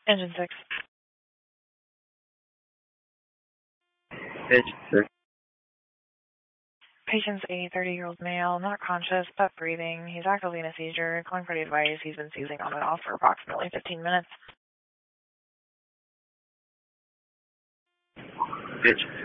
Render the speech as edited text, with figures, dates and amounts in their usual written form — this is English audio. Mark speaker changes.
Speaker 1: Engine 6.
Speaker 2: Engine 6.
Speaker 1: Patient's a 30-year-old male, not conscious, but breathing. He's actively in a seizure. Calling for the advice. He's been seizing on and off for approximately 15 minutes.
Speaker 2: Engine